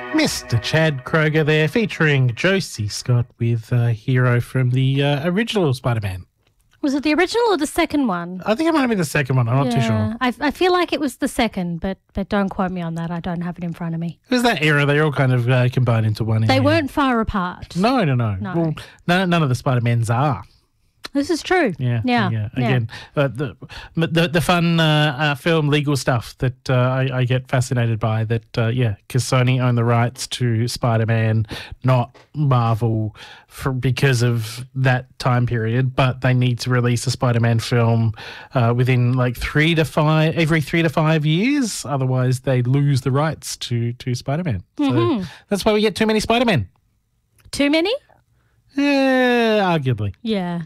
Mr. Chad Kroger there, featuring Josie Scott with Hero from the original Spider-Man. Was it the original or the second one? I think it might have been the second one. I'm not too sure. I feel like it was the second, but don't quote me on that. I don't have it in front of me. It was that era. They all kind of combined into one. They weren't far apart. No. Well, none of the Spider-Mans are. This is true. Yeah. Again, the fun film legal stuff that I get fascinated by. That because Sony own the rights to Spider-Man, not Marvel, because of that time period. But they need to release a Spider-Man film within like 3 to 5 years. Otherwise, they lose the rights to Spider-Man. So that's why we get too many Spider-Men. Too many? Yeah, arguably. Yeah.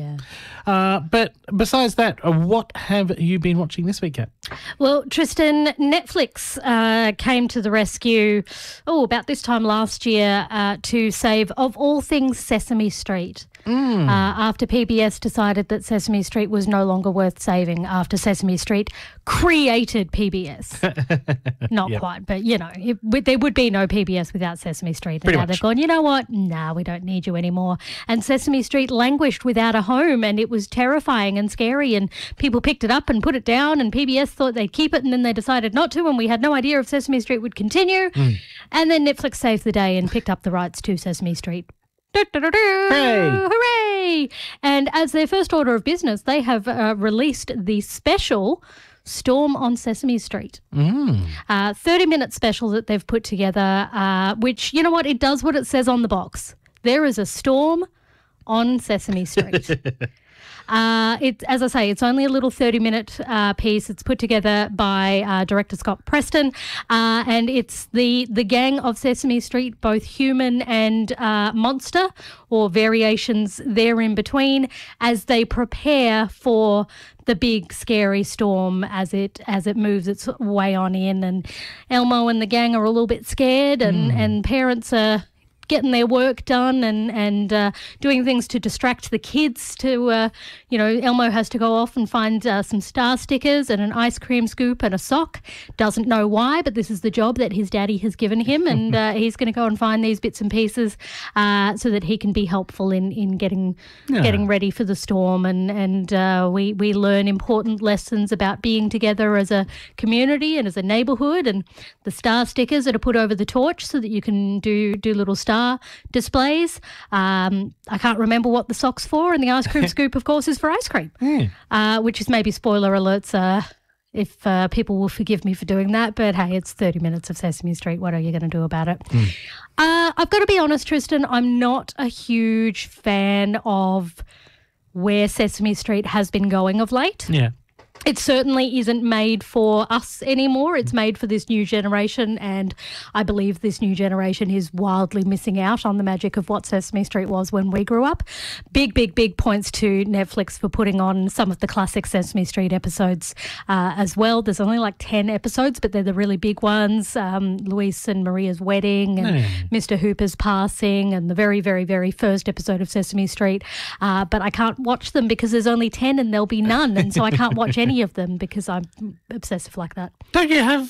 But besides that, what have you been watching this week, Kat? Well, Tristan, Netflix came to the rescue, about this time last year to save, of all things, Sesame Street. After PBS decided that Sesame Street was no longer worth saving after Sesame Street created PBS. Not quite, but, there would be no PBS without Sesame Street. And now they've gone, you know what? Nah, we don't need you anymore. And Sesame Street languished without a home, and it was terrifying and scary, and people picked it up and put it down, and PBS thought they'd keep it, and then they decided not to, and we had no idea if Sesame Street would continue. And then Netflix saved the day and picked up the rights to Sesame Street. Hooray! Hooray! And as their first order of business, they have released the special Storm on Sesame Street. 30-minute special that they've put together, which, you know what, it does what it says on the box. There is a storm on Sesame Street. As I say, it's only a little 30-minute piece. It's put together by director Scott Preston, and it's the gang of Sesame Street, both human and monster, or variations there in between, as they prepare for the big scary storm as it moves its way on in. And Elmo and the gang are a little bit scared, and parents are getting their work done and doing things to distract the kids. Elmo has to go off and find some star stickers and an ice cream scoop and a sock. Doesn't know why, but this is the job that his daddy has given him, and he's going to go and find these bits and pieces so that he can be helpful in getting ready for the storm. And we learn important lessons about being together as a community and as a neighbourhood, and the star stickers that are put over the torch so that you can do little star displays. I can't remember what the sock's for, and the ice cream scoop, of course, is for ice cream, which is maybe spoiler alerts if people will forgive me for doing that. But hey, it's 30 minutes of Sesame Street. What are you going to do about it? I've got to be honest, Tristan, I'm not a huge fan of where Sesame Street has been going of late. Yeah. It certainly isn't made for us anymore. It's made for this new generation, and I believe this new generation is wildly missing out on the magic of what Sesame Street was when we grew up. Big points to Netflix for putting on some of the classic Sesame Street episodes as well. There's only like 10 episodes, but they're the really big ones. Luis and Maria's wedding, and Mr. Hooper's passing, and the very, very, very first episode of Sesame Street. But I can't watch them because there's only 10 and there'll be none, and so I can't watch any of them because I'm obsessive like that. Don't you have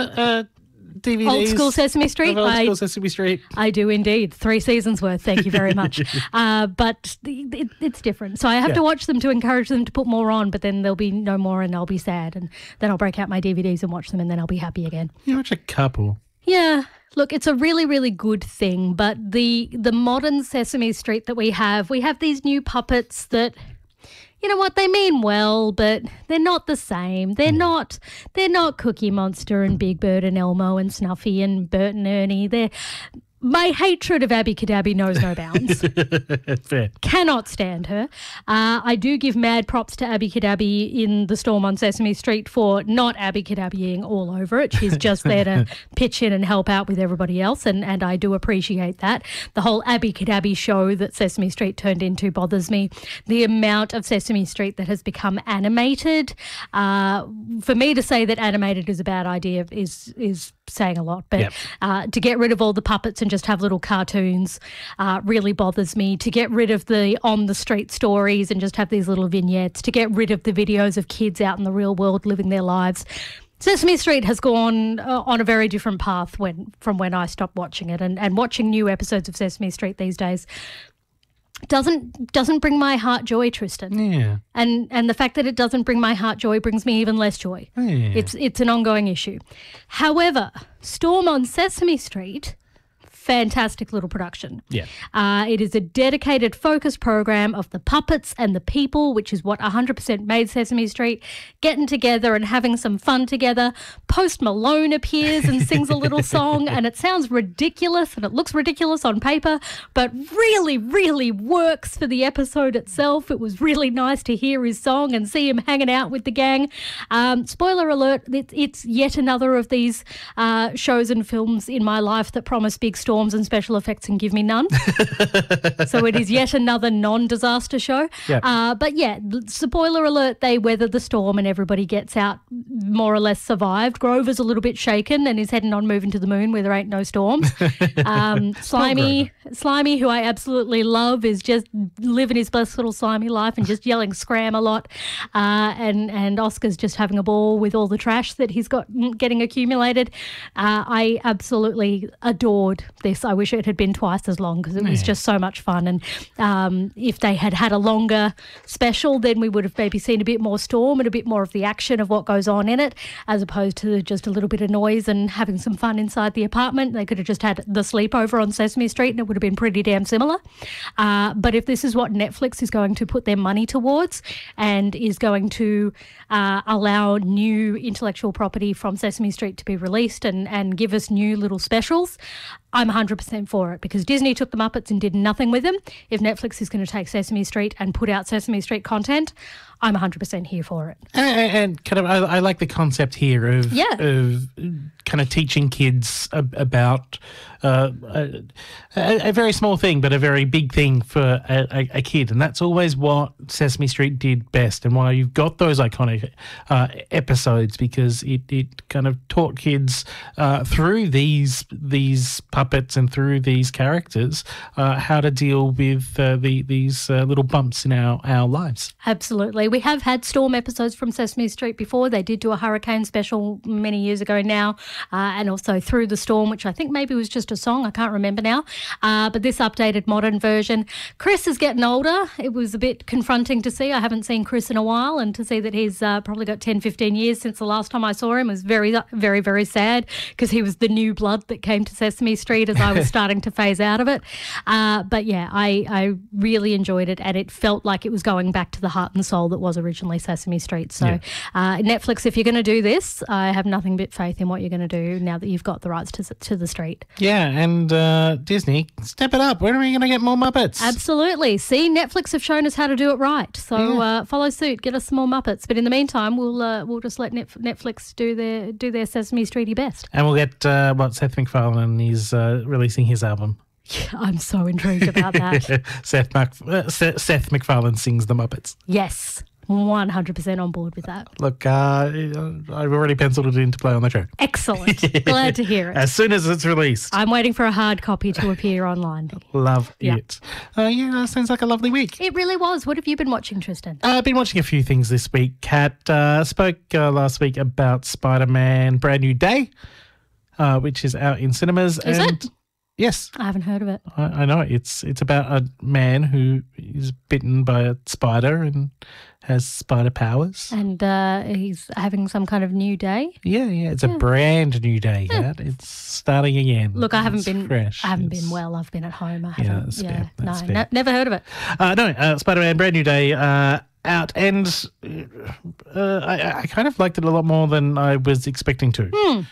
DVDs? Old school Sesame Street? Old school Sesame Street. I do indeed. 3 seasons worth. Thank you very much. But it's different. So I have to watch them to encourage them to put more on, but then there'll be no more and I'll be sad. And then I'll break out my DVDs and watch them, and then I'll be happy again. You watch a couple. Yeah. Look, it's a really, really good thing. But the modern Sesame Street that we have these new puppets that, you know what, they mean well, but they're not the same. They're not Cookie Monster and Big Bird and Elmo and Snuffy and Bert and Ernie. My hatred of Abby Cadabby knows no bounds. Fair. Cannot stand her. I do give mad props to Abby Cadabby in The Storm on Sesame Street for not Abby Cadabbying all over it. She's just there to pitch in and help out with everybody else, and I do appreciate that. The whole Abby Cadabby show that Sesame Street turned into bothers me. The amount of Sesame Street that has become animated. For me to say that animated is a bad idea is saying a lot, but to get rid of all the puppets and just have little cartoons really bothers me. To get rid of the on the street stories and just have these little vignettes, to get rid of the videos of kids out in the real world living their lives, Sesame Street has gone on a very different path from when I stopped watching it, and watching new episodes of Sesame Street these days doesn't bring my heart joy, Tristan. Yeah. And the fact that it doesn't bring my heart joy brings me even less joy. Yeah. It's an ongoing issue. However, Storm on Sesame Street, fantastic little production. Yeah. It is a dedicated focus program of the puppets and the people, which is what 100% made Sesame Street, getting together and having some fun together. Post Malone appears and sings a little song, and it sounds ridiculous and it looks ridiculous on paper, but really, really works for the episode itself. It was really nice to hear his song and see him hanging out with the gang. Spoiler alert, it's yet another of these shows and films in my life that promise big storms and special effects and give me none. So it is yet another non-disaster show. Yep. But yeah, spoiler alert, they weather the storm and everybody gets out more or less survived. Grover's a little bit shaken and is heading on moving to the moon where there ain't no storms. Slimy, who I absolutely love, is just living his best little slimy life and just yelling scram a lot. And Oscar's just having a ball with all the trash that he's got getting accumulated. I absolutely adored this. I wish it had been twice as long because it was just so much fun. And if they had had a longer special, then we would have maybe seen a bit more storm and a bit more of the action of what goes on in it, as opposed to just a little bit of noise and having some fun inside the apartment. They could have just had the sleepover on Sesame Street and it would have been pretty damn similar. But if this is what Netflix is going to put their money towards and is going to allow new intellectual property from Sesame Street to be released and give us new little specials, I'm 100% for it, because Disney took the Muppets and did nothing with them. If Netflix is going to take Sesame Street and put out Sesame Street content, I'm 100% here for it. And kind of, I like the concept here of kind of teaching kids about a very small thing, but a very big thing for a kid. And that's always what Sesame Street did best, and why you've got those iconic episodes, because it kind of taught kids through these puppets and through these characters how to deal with these little bumps in our lives. Absolutely. We have had storm episodes from Sesame Street before. They did do a hurricane special many years ago now, and also Through the Storm, which I think maybe was just a song. I can't remember now. But this updated modern version. Chris is getting older. It was a bit confronting to see. I haven't seen Chris in a while, and to see that he's probably got 10, 15 years since the last time I saw him was very, very, very sad, because he was the new blood that came to Sesame Street as I was starting to phase out of it. But yeah, I really enjoyed it, and it felt like it was going back to the heart and soul that was originally Sesame Street. So Netflix, if you're going to do this, I have nothing but faith in what you're going to do now that you've got the rights to the street. Yeah, and Disney, step it up. When are we going to get more Muppets? Absolutely. See, Netflix have shown us how to do it right. So follow suit, get us some more Muppets. But in the meantime, we'll just let Netflix do their Sesame Streety best. And we'll get Seth MacFarlane is releasing his album. Yeah, I'm so intrigued about that. Seth MacFarlane sings the Muppets. Yes. 100% on board with that. Look, I've already penciled it in to play on the show. Excellent. Glad to hear it. As soon as it's released. I'm waiting for a hard copy to appear online. Love it. Sounds like a lovely week. It really was. What have you been watching, Tristan? I've been watching a few things this week. Kat spoke last week about Spider-Man Brand New Day, which is out in cinemas. Is it? Yes. I haven't heard of it. I know. It's about a man who is bitten by a spider and has spider powers. And he's having some kind of new day? Yeah. It's a brand new day, Kat. It's starting again. Look, I haven't been fresh. I haven't been well. I've been at home. I haven't. That's fair. That's no, fair. Never heard of it. No, Spider-Man Brand New Day out, and I kind of liked it a lot more than I was expecting to.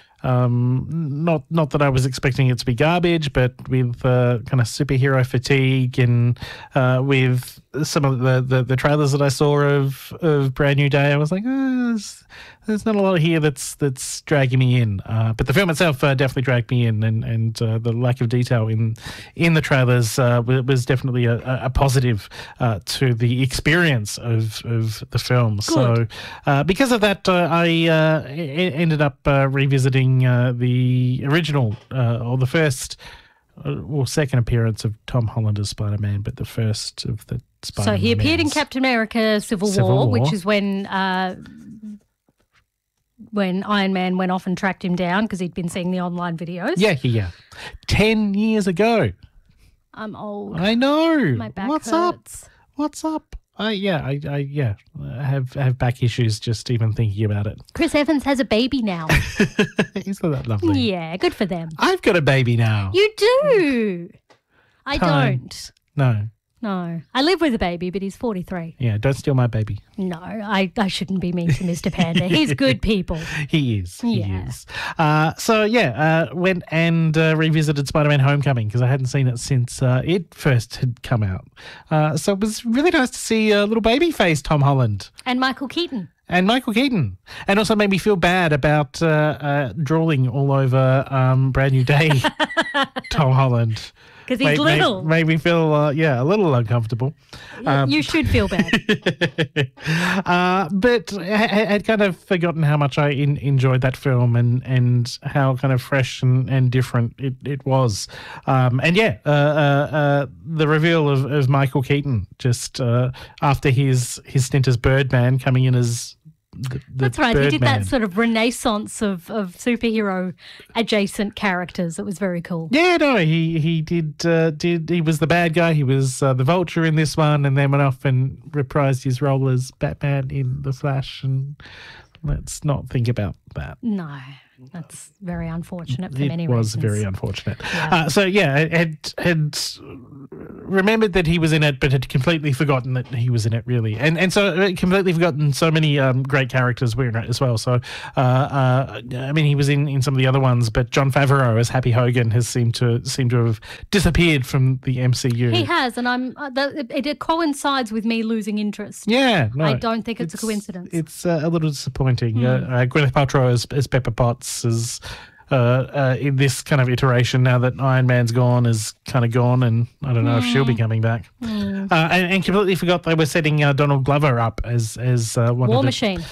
Not that I was expecting it to be garbage, but with kind of superhero fatigue and with some of the trailers that I saw of Brand New Day, I was like, there's not a lot here that's dragging me in. But the film itself definitely dragged me in, and the lack of detail in the trailers was definitely a positive to the experience of the film. Good. So because of that, I ended up revisiting the original or the first or second appearance of Tom Holland as Spider-Man, but the first of the Spider-Man. So he appeared in Captain America Civil War, which is when when Iron Man went off and tracked him down because he'd been seeing the online videos. Yeah. 10 years ago. I'm old. I know. My back What's hurts. up? What's up? I have back issues just even thinking about it. Chris Evans has a baby now. Isn't that lovely? Yeah, good for them. I've got a baby now. You do. I Time. don't. No. I live with a baby, but he's 43. Yeah, don't steal my baby. No, I shouldn't be mean to Mr. Panda. He's good people. He is. He Yeah. is. Went and revisited Spider-Man Homecoming because I hadn't seen it since it first had come out. So it was really nice to see little baby face Tom Holland. And Michael Keaton. And Michael Keaton. And also made me feel bad about drooling all over Brand New Day Tom Holland. Because he's little. Made me feel, a little uncomfortable. You should feel bad. But I had kind of forgotten how much I enjoyed that film and how kind of fresh and different it was. The reveal of Michael Keaton just after his stint as Birdman coming in as That's right. He did Birdman. that sort of renaissance of superhero adjacent characters. It was very cool. Yeah, no, he did. He was the bad guy. He was the Vulture in this one, and then went off and reprised his role as Batman in The Flash. And let's not think about that. No, that's very unfortunate for It many was reasons. very unfortunate. Yeah. I had remembered that he was in it, but had completely forgotten that he was in it, really. And so completely forgotten so many great characters were in it as well. So, he was in some of the other ones, but Jon Favreau as Happy Hogan has seemed to have disappeared from the MCU. He has, and it coincides with me losing interest. Yeah, no, I don't think it's a coincidence. It's a little disappointing. Gwyneth Paltrow as Pepper Potts is in this kind of iteration now that Iron Man's gone is kind of gone, and I don't know if she'll be coming back. And completely forgot they were setting Donald Glover up as one War of the Machine.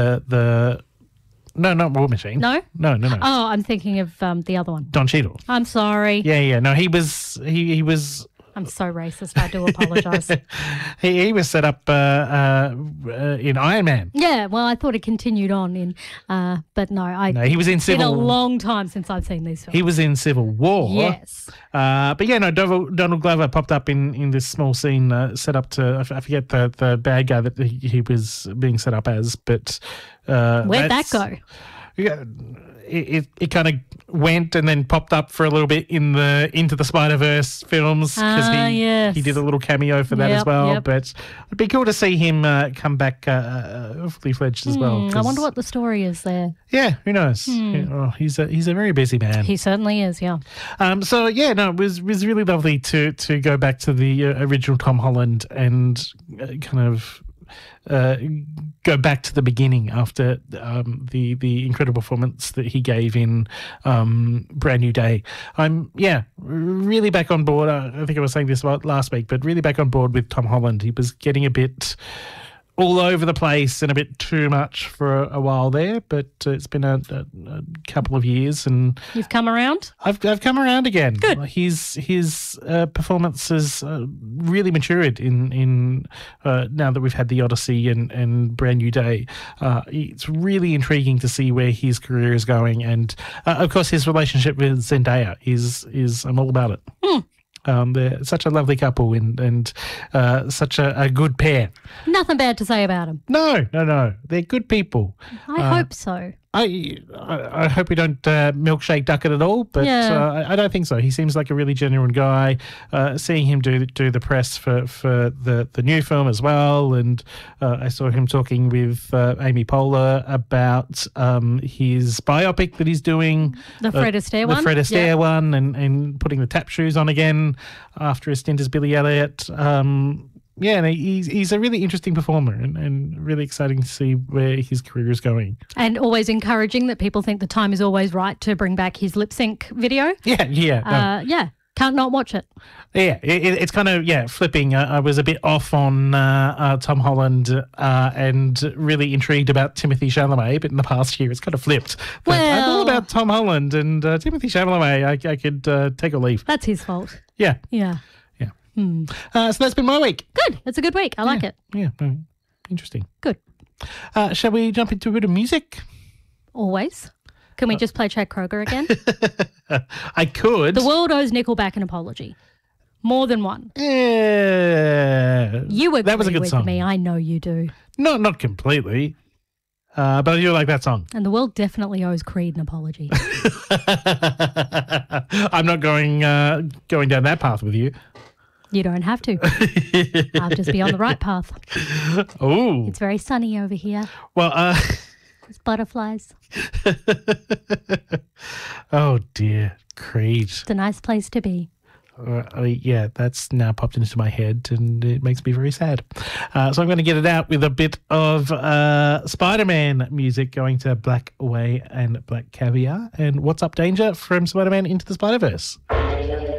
No, not War Machine. No? No. Oh, I'm thinking of the other one. Don Cheadle. I'm sorry. Yeah. No, he was. I'm so racist. I do apologise. He was set up in Iron Man. Yeah, well, I thought it continued on in, but no, he was in It's been a Civil. long time since I've seen these films. He was in Civil War. Yes. Donald Glover popped up in this small scene set up to, I forget the bad guy that he was being set up as, but Where'd that go? Yeah, it kind of went and then popped up for a little bit in the Into the Spider-Verse films because yes. he did a little cameo for that as well. Yep. But it'd be cool to see him come back fully fledged as well. I wonder what the story is there. Yeah, who knows? Yeah, he's a very busy man. He certainly is, yeah. It was really lovely to go back to the original Tom Holland and kind of go back to the beginning after the incredible performance that he gave in Brand New Day. I'm really back on board. I think I was saying this about last week, but really back on board with Tom Holland. He was getting a bit all over the place and a bit too much for a while there, but it's been a couple of years and You've come around? I've come around again. Good. His performance has really matured in now that we've had the Odyssey and Brand New Day. It's really intriguing to see where his career is going, and of course his relationship with Zendaya is I'm all about it. They're such a lovely couple and such a good pair. Nothing bad to say about him. No, they're good people. I hope so. I hope we don't milkshake Duckett at all, but I don't think so. He seems like a really genuine guy. Seeing him do the press for the new film as well, and I saw him talking with Amy Poehler about his biopic that he's doing. The Fred Astaire one? The Fred Astaire Yeah. one, and putting the tap shoes on again after his stint as Billy Elliot. And he's a really interesting performer and really exciting to see where his career is going. And always encouraging that people think the time is always right to bring back his lip sync video. Yeah. Can't not watch it. Yeah, it's kind of, flipping. I was a bit off on Tom Holland and really intrigued about Timothée Chalamet, but in the past year it's kind of flipped. But I'm all about Tom Holland and Timothée Chalamet. I could take or leave. That's his fault. Yeah. Yeah. So that's been my week. Good. It's a good week. I like it. Yeah, interesting. Good. Shall we jump into a bit of music? always. Can we just play Chad Kroger again? I could. The world owes Nickelback an apology. More than one. Yeah. You agree that was a good with song. me. I know you do. No, not completely. But I do like that song. And the world definitely owes Creed an apology. I'm not going down that path with you. You don't have to. I'll just be on the right path. Oh. It's very sunny over here. Well, There's butterflies. oh dear, Creed. It's a nice place to be. Yeah, that's now popped into my head and it makes me very sad. So I'm going to get it out with a bit of Spider-Man music going to Black Away and Black Caviar. And What's Up Danger from Spider-Man Into the Spider-Verse.